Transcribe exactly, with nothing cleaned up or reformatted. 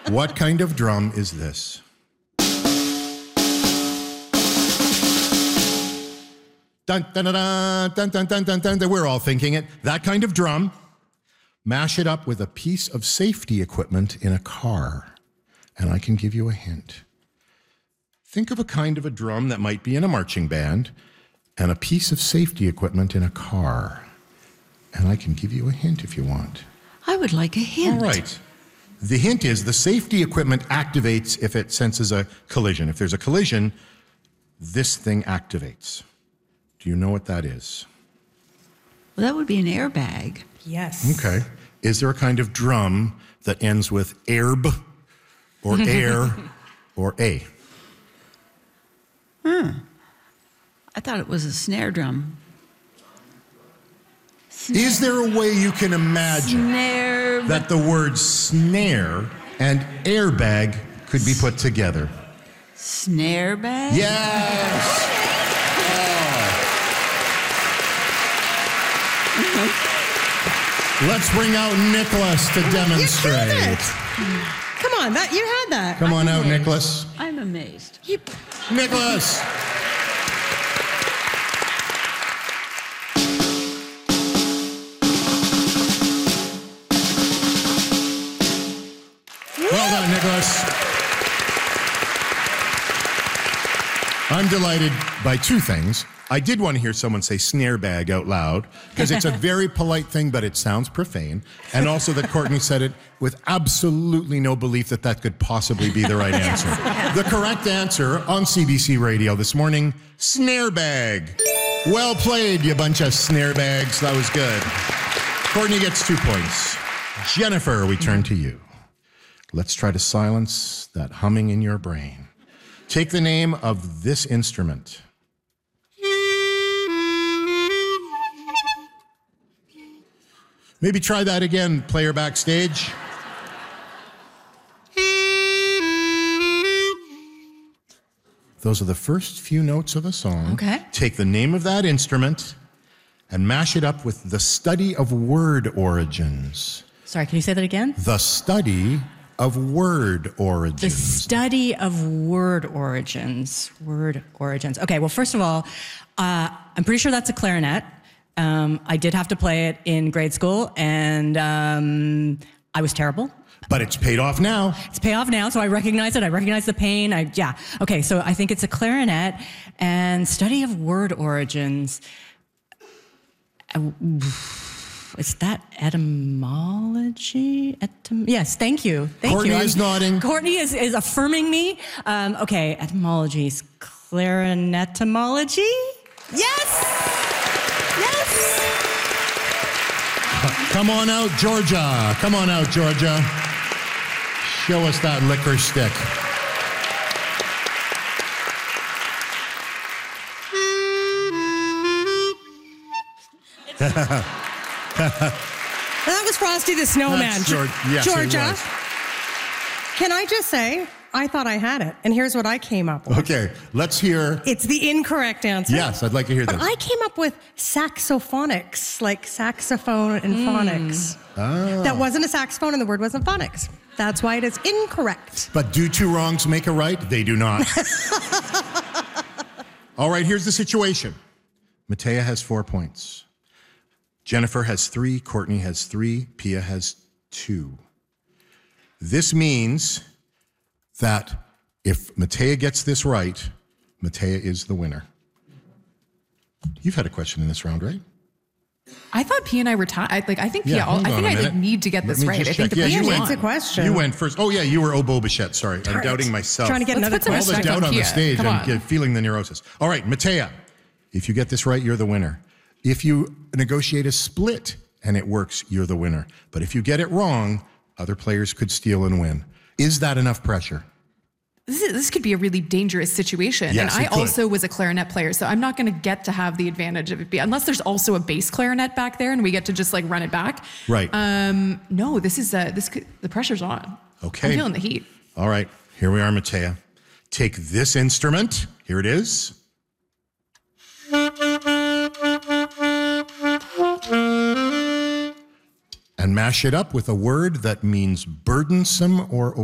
What kind of drum is this? Dun, dun, dun, dun, dun, dun, dun, dun, dun. We're all thinking it. That kind of drum. Mash it up with a piece of safety equipment in a car. And I can give you a hint. Think of a kind of a drum that might be in a marching band and a piece of safety equipment in a car. And I can give you a hint if you want. I would like a hint. All right. The hint is the safety equipment activates if it senses a collision. If there's a collision, this thing activates. Do you know what that is? Well, that would be an airbag. Yes. Okay. Is there a kind of drum that ends with airb or air or a? Hmm. I thought it was a snare drum. Snare. Is there a way you can imagine snare. that the words snare and airbag could be put together? Snare bag? Yes! Let's bring out Nicholas to demonstrate. You did it. Come on, that you had that. Come on I'm out, amazed. Nicholas. I'm amazed. You, Nicholas. Well done, Nicholas. I'm delighted by two things. I did want to hear someone say snare bag out loud because it's a very polite thing, but it sounds profane. And also that Courtney said it with absolutely no belief that that could possibly be the right answer. The correct answer on C B C Radio this morning, snare bag. Well played, you bunch of snare bags. That was good. Courtney gets two points. Jennifer, we turn to you. Let's try to silence that humming in your brain. Take the name of this instrument. Maybe try that again, player backstage. Those are the first few notes of a song. Okay. Take the name of that instrument and mash it up with the study of word origins. sorry, can you say that again? The study of word origins. The study of word origins. Word origins. Okay, well, first of all, uh, I'm pretty sure that's a clarinet. Um, I did have to play it in grade school, and um, I was terrible. But it's paid off now. It's paid off now, so I recognize it. I recognize the pain. I yeah. Okay, so I think it's a clarinet and study of word origins. Uh, is that etymology? Etym- yes, thank you. Thank Courtney you. is nodding. Courtney is, is affirming me. Um, okay, etymologies. Clarinetomology? Yes! Yes! Come on out, Georgia. Come on out, Georgia. Show us that liquor stick. That was Frosty the Snowman. That's George- yes, it Georgia, was. can I just say, I thought I had it, and here's what I came up with. Okay, let's hear. It's the incorrect answer. Yes, I'd like to hear But this. I came up with saxophonics, like saxophone and phonics. Ah. That wasn't a saxophone, and the word wasn't phonics. That's why it is incorrect. But do two wrongs make a right? They do not. All right, here's the situation. Matea has four points. Jennifer has three, Courtney has three, Pia has two. This means that if Matea gets this right, Matea is the winner. You've had a question in this round, right? I thought Pia and I were tied. Like, I think Pia, Yeah, hold I on think a I minute. like, need to get Let this me right. just I think check. the Yeah, Pia you won. went- It's a question. You went first. Oh, yeah, you were Oboe Bichette. Sorry, I'm Darn it. doubting myself. Trying to get Let's another put some All the question. respect doubt on on the Pia. stage. Come I'm on. get- feeling the neurosis. All right, Matea, if you get this right, you're the winner. If you negotiate a split and it works, you're the winner. But if you get it wrong, other players could steal and win. Is that enough pressure? This, is, this could be a really dangerous situation. Yes, and I it could. also was a clarinet player, so I'm not going to get to have the advantage of it be, unless there's also a bass clarinet back there and we get to just like run it back. Right. Um, no, this is uh, this could, the pressure's on. Okay. I'm feeling the heat. All right, here we are, Matea. Take this instrument. Here it is. And mash it up with a word that means burdensome or